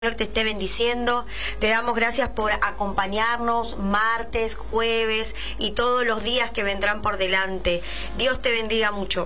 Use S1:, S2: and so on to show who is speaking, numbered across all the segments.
S1: Que te esté bendiciendo. Te damos gracias por acompañarnos martes, jueves y todos los días que vendrán por delante. Dios te bendiga mucho.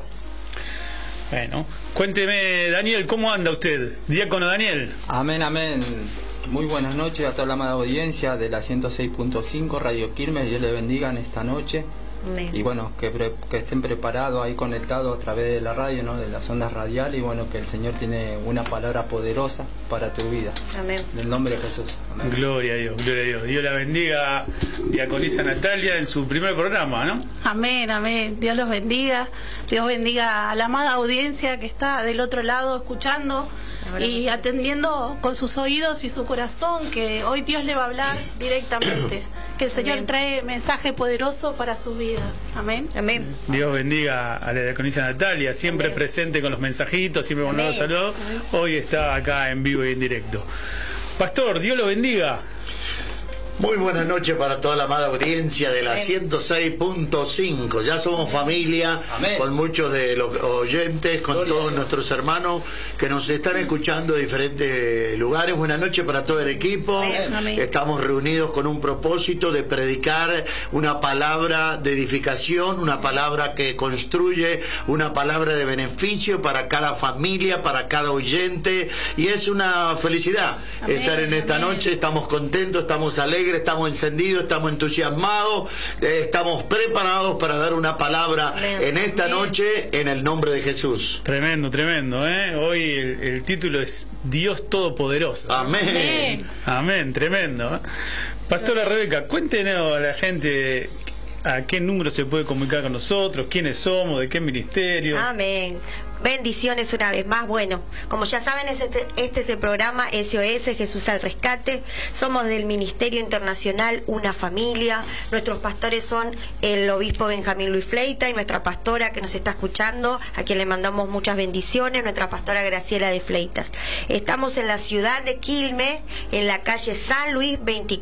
S2: Bueno, cuénteme, Daniel, ¿cómo anda usted? Diácono Daniel.
S3: Amén, amén. Muy buenas noches a toda la amada audiencia de la 106.5 Radio Quilmes. Dios le bendiga en esta noche.
S1: Amén.
S3: Y bueno, que estén preparados ahí conectados a través de la radio, ¿no? De las ondas radiales. Y bueno, que el Señor tiene una palabra poderosa para tu vida.
S1: Amén.
S3: En el nombre de Jesús. Amén.
S2: Gloria a Dios, gloria a Dios. Dios la bendiga, diaconisa Natalia, en su primer programa, ¿no?
S4: Amén, amén. Dios los bendiga. Dios bendiga a la amada audiencia que está del otro lado escuchando y atendiendo con sus oídos y su corazón, que hoy Dios le va a hablar directamente. Que el Señor
S1: Amén.
S4: trae mensaje poderoso para sus vidas. Amén.
S1: Amén.
S2: Dios bendiga a la diaconisa Natalia, siempre
S1: Amén.
S2: presente con los mensajitos, siempre mandando
S1: Amén.
S2: saludos. Hoy está acá en vivo y en directo. Pastor, Dios lo bendiga.
S5: Muy buenas noches para toda la amada audiencia de la 106.5. Ya somos familia.
S3: Amén.
S5: Con muchos de los oyentes, con
S3: Gloria a
S5: todos
S3: Dios.
S5: nuestros hermanos que nos están escuchando de diferentes lugares. Buenas noches para todo el equipo.
S1: Amén.
S4: Amén.
S5: Estamos reunidos con un propósito de predicar una palabra de edificación, una palabra que construye, una palabra de beneficio para cada familia, para cada oyente, y es una felicidad
S4: Amén,
S5: estar en esta
S4: amén.
S5: noche. Estamos contentos, estamos alegres, estamos encendidos, estamos entusiasmados, estamos preparados para dar una palabra
S1: Amén.
S5: en esta
S4: Amén.
S5: noche en el nombre de Jesús.
S2: Tremendo, tremendo, ¿eh? Hoy el título es Dios Todopoderoso.
S5: Amén.
S2: Amén, tremendo. ¿Eh? Pastora Rebeca, cuéntenos a la gente a qué número se puede comunicar con nosotros, quiénes somos, de qué ministerio.
S1: Amén. Bendiciones una vez más. Bueno, como ya saben, este es el programa SOS Jesús al Rescate. Somos del Ministerio Internacional Una Familia. Nuestros pastores son el obispo Benjamín Luis Fleita y nuestra pastora que nos está escuchando, a quien le mandamos muchas bendiciones, nuestra pastora Graciela de Fleitas. Estamos en la ciudad de Quilmes, en la calle San Luis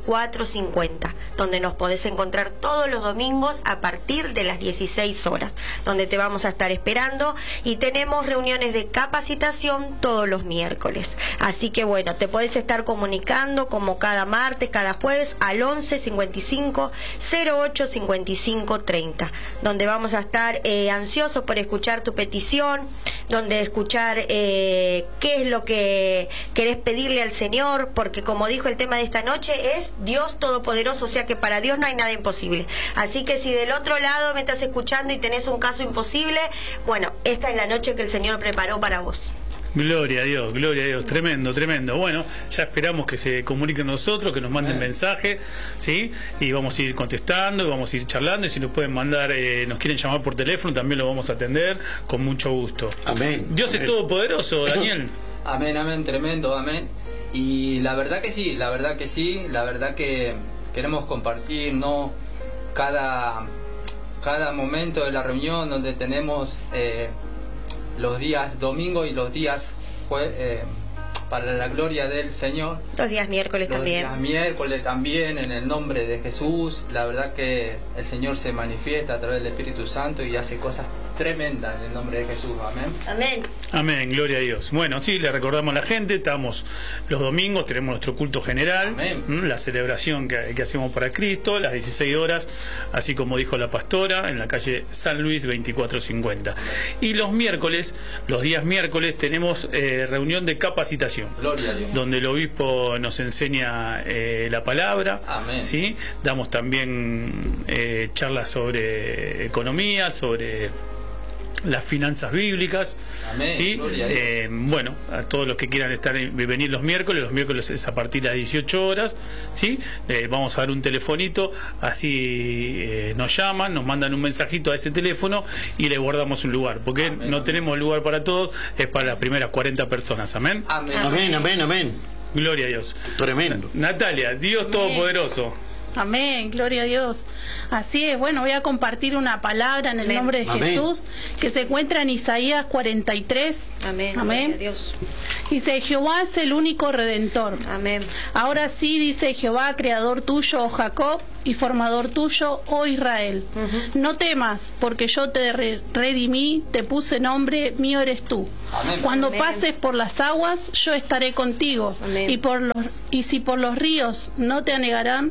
S1: 2450, donde nos podés encontrar todos los domingos a partir de las 16 horas, donde te vamos a estar esperando, y tenemos reuniones de capacitación todos los miércoles. Así que bueno, te podés estar comunicando como cada martes, cada jueves al 11 55 08 55 30, donde vamos a estar ansiosos por escuchar tu petición, donde escuchar qué es lo que querés pedirle al Señor, porque como dijo el tema de esta noche, es Dios Todopoderoso, o sea que para Dios no hay nada imposible. Así que si del otro lado me estás escuchando y tenés un caso imposible, bueno, esta es la noche que el Señor preparó para vos.
S2: Gloria a Dios, tremendo, tremendo. Bueno, ya esperamos que se comuniquen nosotros, que nos manden mensaje, ¿sí? Y vamos a ir contestando, y vamos a ir charlando, y si nos pueden mandar, nos quieren llamar por teléfono, también lo vamos a atender con mucho gusto.
S5: Amén.
S2: Dios es
S5: Amén.
S2: todopoderoso, Daniel.
S3: Amén, amén, tremendo, amén. Y la verdad que sí, la verdad que sí, la verdad que queremos compartir, ¿no? Cada momento de la reunión donde tenemos los días domingo y los días para la gloria del Señor.
S1: Los días miércoles
S3: Los
S1: también.
S3: días miércoles también, en el nombre de Jesús. La verdad que el Señor se manifiesta a través del Espíritu Santo y hace cosas tremendas en el nombre de Jesús. Amén.
S1: Amén.
S2: Amén, gloria a Dios. Bueno, sí, le recordamos a la gente, estamos los domingos, tenemos nuestro culto general,
S3: Amén.
S2: la celebración que hacemos para Cristo, las 16 horas, así como dijo la pastora, en la calle San Luis 2450. Y los miércoles, los días miércoles, tenemos reunión de capacitación,
S3: Gloria a Dios.
S2: donde el obispo nos enseña la palabra.
S3: Amén.
S2: ¿Sí? Damos también charlas sobre economía, sobre las finanzas bíblicas.
S3: Amén.
S2: ¿Sí?
S3: Gloria a Dios.
S2: Bueno, a todos los que quieran venir los miércoles es a partir de las 18 horas, ¿sí? Vamos a dar un telefonito, así nos llaman, nos mandan un mensajito a ese teléfono y le guardamos un lugar, porque
S3: Amén,
S2: no
S3: amén.
S2: tenemos lugar para todos, es para las primeras 40 personas, amén.
S3: Amén.
S5: Amén, amén, amén.
S2: Gloria a Dios.
S5: Tremendo.
S2: Natalia, Dios Todopoderoso.
S4: Amén, gloria a Dios. Así es, bueno, voy a compartir una palabra en el nombre de Jesús que se encuentra en Isaías 43.
S1: Amén.
S4: Amén.
S1: Gloria a Dios.
S4: Dice, Jehová es el único Redentor.
S1: Amén.
S4: Ahora sí, dice Jehová, creador tuyo, oh Jacob, y formador tuyo, oh Israel. No temas, porque yo te redimí, te puse nombre, mío eres tú.
S3: Amén.
S4: Cuando
S1: Amén.
S4: pases por las aguas, yo estaré contigo.
S1: Amén.
S4: Y si por los ríos no te anegarán,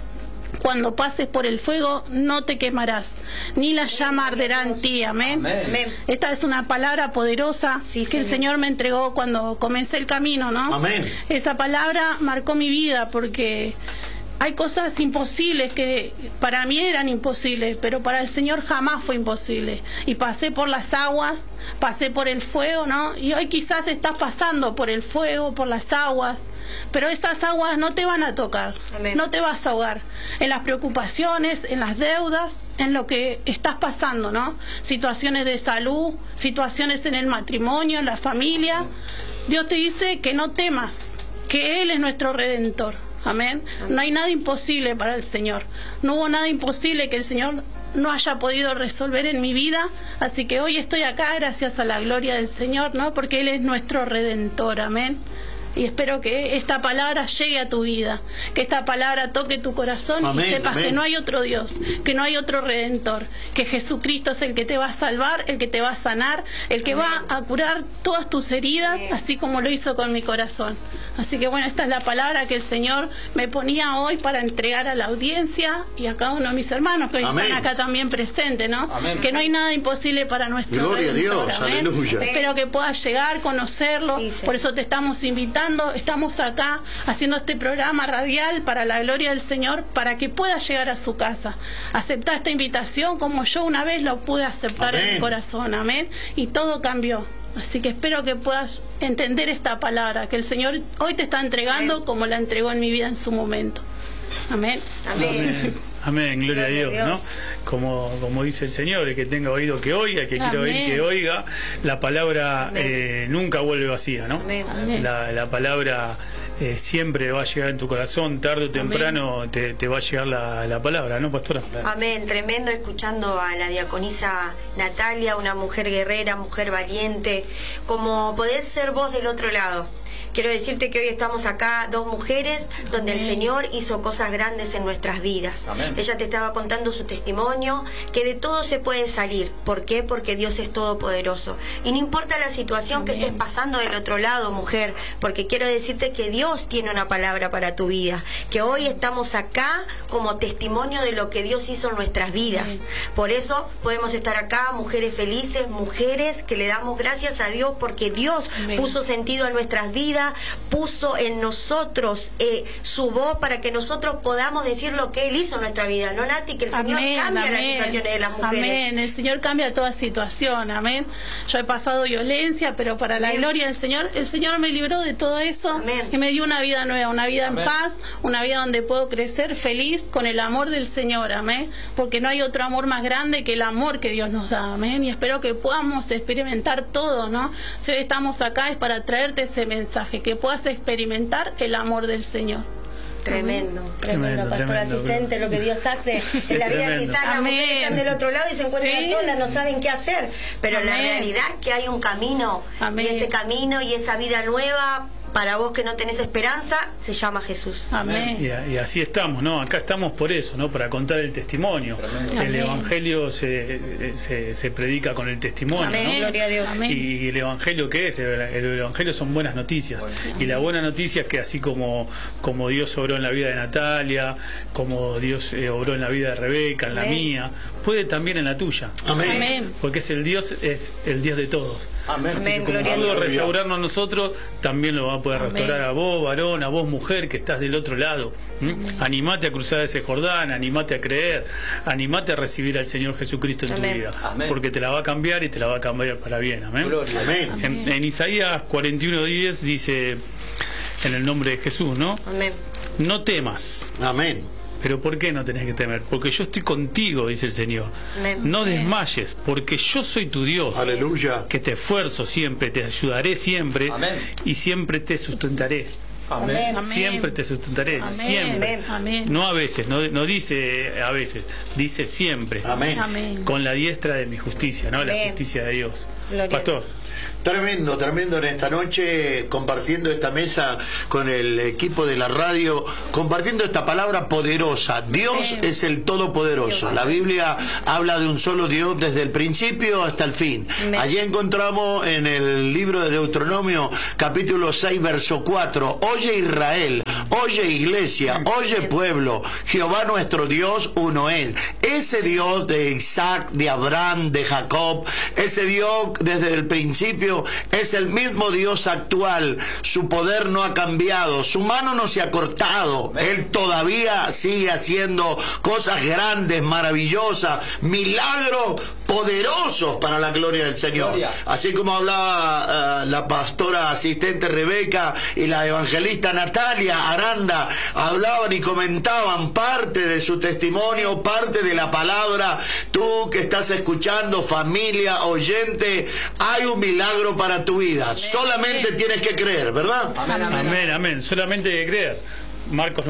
S4: cuando pases por el fuego no te quemarás, ni la llama arderá en ti. Amén.
S1: Amén.
S4: Esta es una palabra poderosa
S1: Sí,
S4: que el Señor me entregó cuando comencé el camino, ¿no?
S5: Amén.
S4: Esa palabra marcó mi vida porque hay cosas imposibles que para mí eran imposibles, pero para el Señor jamás fue imposible. Y pasé por las aguas, pasé por el fuego, ¿no? Y hoy quizás estás pasando por el fuego, por las aguas, pero esas aguas no te van a tocar.
S1: Amén.
S4: No te vas a ahogar en las preocupaciones, en las deudas, en lo que estás pasando, ¿no? Situaciones de salud, situaciones en el matrimonio, en la familia. Dios te dice que no temas, que Él es nuestro Redentor. Amén. No hay nada imposible para el Señor. No hubo nada imposible que el Señor no haya podido resolver en mi vida. Así que hoy estoy acá gracias a la gloria del Señor, ¿no? Porque Él es nuestro Redentor. Amén. Y espero que esta palabra llegue a tu vida, que esta palabra toque tu corazón.
S5: Amén,
S4: y sepas
S5: amén.
S4: que no hay otro Dios, que no hay otro Redentor, que Jesucristo es el que te va a salvar, el que te va a sanar, el que va a curar todas tus heridas, así como lo hizo con mi corazón. Así que bueno, esta es la palabra que el Señor me ponía hoy para entregar a la audiencia y a cada uno de mis hermanos que hoy
S5: Amén.
S4: están acá también presentes, ¿no?
S3: Amén.
S4: Que no hay nada imposible para nuestro
S5: Gloria a
S4: Redentor.
S5: Dios,
S4: Amén.
S5: aleluya.
S4: Espero que puedas llegar, conocerlo.
S1: Sí, Señor.
S4: Por eso te estamos invitando. Estamos acá haciendo este programa radial para la gloria del Señor, para que puedas llegar a su casa. Aceptá esta invitación como yo una vez lo pude aceptar en
S5: Amén.
S4: mi corazón. Amén. Y todo cambió. Así que espero que puedas entender esta palabra que el Señor hoy te está entregando
S1: Amén.
S4: como la entregó en mi vida en su momento. Amén.
S1: Amén.
S2: Amén. Amén, gloria a
S1: Gloria a
S2: Dios,
S1: Dios.
S2: ¿no? Como dice el Señor, el que tenga oído que oiga, el que quiera oír
S4: Amén.
S2: que oiga. La palabra nunca vuelve vacía, ¿no?
S1: Amén.
S4: Amén.
S2: La palabra siempre va a llegar en tu corazón, tarde o temprano te va a llegar la palabra, ¿no, pastora?
S1: Amén, tremendo escuchando a la diaconisa Natalia, una mujer guerrera, mujer valiente, como podés ser vos del otro lado. Quiero decirte que hoy estamos acá, dos mujeres, donde el Señor hizo cosas grandes en nuestras vidas.
S3: Amén.
S1: Ella te estaba contando su testimonio, que de todo se puede salir. ¿Por qué? Porque Dios es todopoderoso. Y no importa la situación que estés pasando del otro lado, mujer, porque quiero decirte que Dios tiene una palabra para tu vida, que hoy estamos acá como testimonio de lo que Dios hizo en nuestras vidas. Por eso podemos estar acá, mujeres felices, mujeres que le damos gracias a Dios, porque Dios
S4: Amén.
S1: puso sentido a nuestras vidas, puso en nosotros su voz para que nosotros podamos decir lo que Él hizo en nuestra vida, ¿no, Nati? Que el Señor cambia las situaciones de las mujeres.
S4: Amén, el Señor cambia toda situación, amén. Yo he pasado violencia, pero para la
S1: Amén.
S4: gloria del Señor, el Señor me libró de todo eso.
S1: Amén.
S4: Y me dio una vida nueva, una vida
S3: Amén.
S4: en paz, una vida donde puedo crecer feliz con el amor del Señor, amén. Porque no hay otro amor más grande que el amor que Dios nos da, amén. Y espero que podamos experimentar todo, ¿no? Si hoy estamos acá es para traerte ese mensaje, que puedas experimentar el amor del Señor.
S1: Tremendo,
S2: Tremendo,
S1: tremendo, pastor
S2: tremendo,
S1: asistente, lo que Dios hace en la vida.
S2: Tremendo.
S1: Quizás las
S4: Amén.
S1: mujeres están del otro lado y se encuentran
S4: Sí.
S1: solas, no saben qué hacer, pero la
S4: Amén.
S1: realidad es que hay un camino,
S4: Amén.
S1: y ese camino y esa vida nueva, para vos que no tenés esperanza, se llama Jesús.
S4: Amén.
S2: Y así estamos, ¿no? Acá estamos por eso, ¿no? Para contar el testimonio. El
S4: Amén.
S2: Evangelio se predica con el testimonio,
S4: Amén.
S2: ¿no?
S1: Gloria a Dios.
S4: Amén.
S2: Y el Evangelio, ¿qué es? El Evangelio son buenas noticias. Y la buena noticia es que así como Dios obró en la vida de Natalia, como Dios obró en la vida de Rebeca, en la
S1: Amén.
S2: mía, puede también en la tuya.
S5: Amén.
S4: Amén.
S2: Porque es el Dios de todos.
S3: Amén.
S2: Así que
S1: Amén,
S2: como
S1: gloria a
S2: pudo
S5: Dios.
S2: restaurarnos a nosotros, también lo va a poder
S4: Amén.
S2: restaurar a vos, varón, a vos, mujer, que estás del otro lado. Animate a cruzar ese Jordán, animate a creer, animate a recibir al Señor Jesucristo en
S1: Amén.
S2: tu vida.
S3: Amén.
S2: Porque te la va a cambiar y te la va a cambiar para bien. Amén.
S3: Gloria.
S5: Amén.
S2: En Isaías 41:10 dice, en el nombre de Jesús, ¿no?
S1: Amén.
S2: No temas.
S5: Amén.
S2: Pero ¿por qué no tenés que temer? Porque yo estoy contigo, dice el Señor.
S1: Amén.
S2: No desmayes, porque yo soy tu Dios.
S5: Aleluya.
S2: Que te esfuerzo siempre, te ayudaré siempre
S3: Amén.
S2: y siempre te sustentaré.
S3: Amén.
S2: Siempre te sustentaré,
S4: Amén.
S2: siempre.
S4: Amén.
S2: No a veces, no dice a veces, dice siempre.
S5: Amén.
S4: Amén.
S2: Con la diestra de mi justicia, ¿no? La
S1: Amén.
S2: justicia de Dios.
S1: Gloria.
S2: Pastor.
S5: Tremendo, tremendo en esta noche, compartiendo esta mesa con el equipo de la radio, compartiendo esta palabra poderosa. Dios es el Todopoderoso. La Biblia habla de un solo Dios desde el principio hasta el fin. Allí encontramos en el libro de Deuteronomio, capítulo 6, verso 4, oye Israel, oye iglesia, oye pueblo, Jehová nuestro Dios uno es. Ese Dios de Isaac, de Abraham, de Jacob, ese Dios desde el principio es el mismo Dios actual. Su poder no ha cambiado, su mano no se ha cortado. Él todavía sigue haciendo cosas grandes, maravillosas, milagros poderosos para la gloria del Señor.
S3: Gloria.
S5: Así como hablaba la pastora asistente Rebeca y la evangelista Natalia Aranda, hablaban y comentaban parte de su testimonio, parte de la palabra. Tú que estás escuchando, familia, oyente, hay un milagro para tu vida. Solamente tienes que creer, ¿verdad?
S2: Amén, amén. Solamente hay que creer. Marcos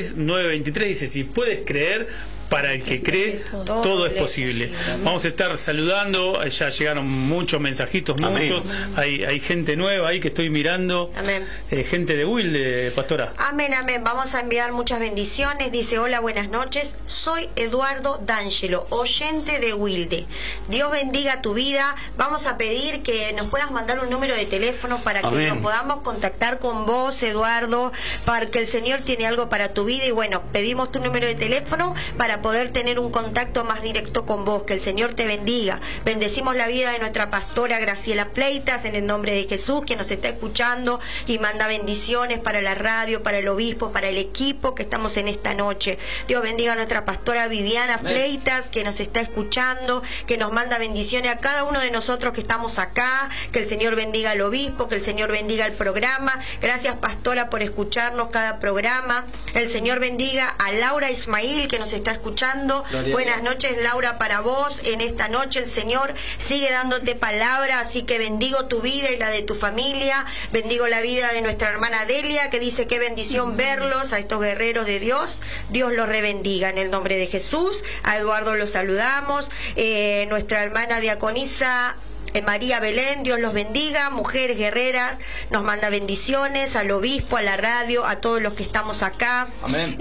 S2: 9:23 dice, si puedes creer, para el que cree, todo es posible. Vamos a estar saludando, ya llegaron muchos mensajitos, muchos. Hay gente nueva ahí que estoy mirando.
S1: Amén.
S2: Gente de Wilde, pastora.
S1: Amén, amén. Vamos a enviar muchas bendiciones. Dice, hola, buenas noches. Soy Eduardo D'Angelo, oyente de Wilde. Dios bendiga tu vida. Vamos a pedir que nos puedas mandar un número de teléfono para que nos podamos contactar con vos, Eduardo, para que el Señor tiene algo para tu vida. Y bueno, pedimos tu número de teléfono para poder tener un contacto más directo con vos. Que el Señor te bendiga. Bendecimos la vida de nuestra pastora Graciela Fleitas en el nombre de Jesús, que nos está escuchando y manda bendiciones para la radio, para el obispo, para el equipo que estamos en esta noche. Dios bendiga a nuestra pastora Viviana Fleitas, que nos está escuchando, que nos manda bendiciones a cada uno de nosotros que estamos acá. Que el Señor bendiga al obispo, que el Señor bendiga el programa. Gracias, pastora, por escucharnos cada programa. El Señor bendiga a Laura Ismail, que nos está escuchando. Buenas noches, Laura, para vos. En esta noche el Señor sigue dándote palabra, así que bendigo tu vida y la de tu familia. Bendigo la vida de nuestra hermana Delia, que dice qué bendición verlos, a estos guerreros de Dios. Dios los rebendiga en el nombre de Jesús. A Eduardo lo saludamos. Nuestra hermana diaconisa María Belén, Dios los bendiga. Mujeres guerreras, nos manda bendiciones al obispo, a la radio, a todos los que estamos acá.
S3: Amén.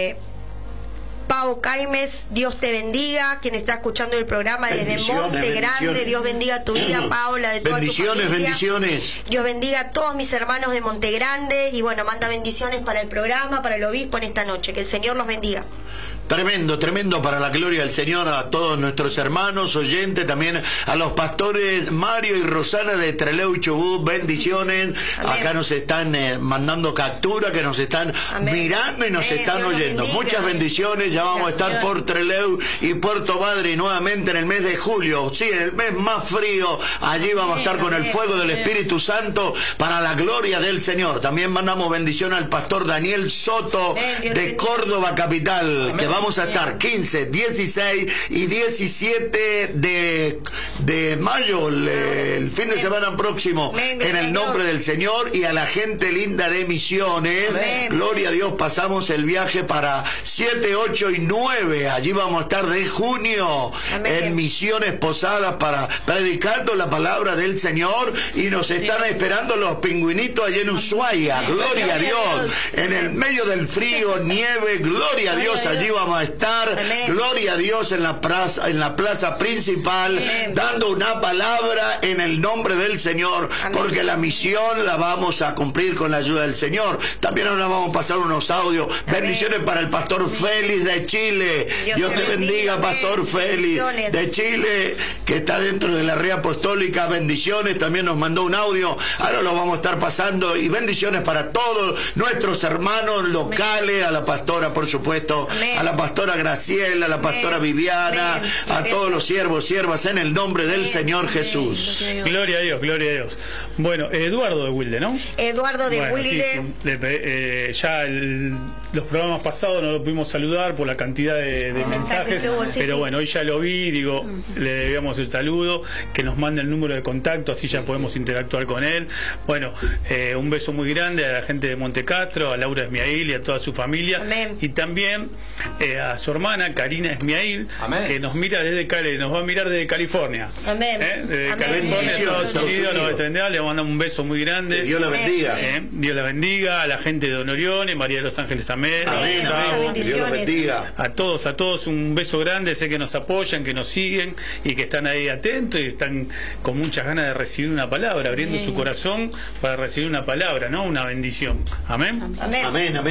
S1: Pau Caimes, Dios te bendiga, quien está escuchando el programa desde Monte Grande. Dios bendiga tu vida, Paula, de toda tu familia. Bendiciones. Dios bendiga a todos mis hermanos de Monte Grande y bueno, manda bendiciones para el programa, para el obispo en esta noche. Que el Señor los bendiga.
S5: Tremendo, tremendo, para la gloria del Señor, a todos nuestros hermanos, oyentes, también a los pastores Mario y Rosana de Trelew Chubut, bendiciones. Amén. Acá nos están mandando captura, que nos están mirando y nos están oyendo. Muchas bendiciones, ya vamos a estar por Trelew y Puerto Madre nuevamente en el mes de julio, sí, en el mes más frío. Allí vamos a estar con el fuego del Espíritu Santo para la gloria del Señor. También mandamos bendición al pastor Daniel Soto de Córdoba capital, que vamos a estar 15, 16 y 17 de mayo, el fin de semana próximo, en el nombre del Señor. Y a la gente linda de Misiones, gloria a Dios, pasamos el viaje para 7, 8 y 9. Allí vamos a estar de junio en Misiones Posadas para predicando la palabra del Señor, y nos están esperando los pingüinitos allí en Ushuaia, gloria a Dios, en el medio del frío, nieve, gloria a Dios, allí vamos a estar, gloria a Dios, en la plaza principal, dando una palabra en el nombre del Señor, porque la misión la vamos a cumplir con la ayuda del Señor. También ahora vamos a pasar unos audios. Bendiciones para el pastor Félix de Chile. Dios te bendiga, pastor Félix de Chile, que está dentro de la red apostólica. Bendiciones, también nos mandó un audio, ahora lo vamos a estar pasando. Y bendiciones para todos nuestros hermanos locales, a la pastora, por supuesto, a la pastora Graciela, a la pastora Viviana, a todos los siervos, siervas, en el nombre del Señor Jesús.
S2: Gloria a Dios, gloria a Dios. Bueno, Eduardo de Wilde, ¿no?
S1: Eduardo de Wilde.
S2: Sí, ya los programas pasados no lo pudimos saludar por la cantidad de mensajes,
S1: que hubo, sí,
S2: pero
S1: sí.
S2: bueno, hoy ya lo vi, digo, le debíamos el saludo, que nos mande el número de contacto, así ya podemos interactuar con él. Bueno, un beso muy grande a la gente de Montecastro, a Laura Esmiail y a toda su familia.
S1: Amén.
S2: Y también a su hermana Karina Esmiail,
S3: Amén.
S2: que nos mira desde Cali, nos va a mirar desde California.
S1: Amén.
S2: Desde
S1: Amén.
S2: California,
S5: Bendiciones,
S2: Estados Unidos, nos
S5: Unidos.
S2: extendemos, le mandamos un beso muy grande.
S5: Que Dios la bendiga.
S2: Dios la bendiga, a la gente de Don Orione, María de los Ángeles Amén,
S5: Amén,
S2: Gustavo,
S5: amén. Que Dios la bendiga.
S2: a todos un beso grande, sé que nos apoyan, que nos siguen y que están ahí atentos y están con muchas ganas de recibir una palabra, abriendo su corazón para recibir una palabra, ¿no? Una bendición. Amén.
S1: Amén.
S5: Amén, amén.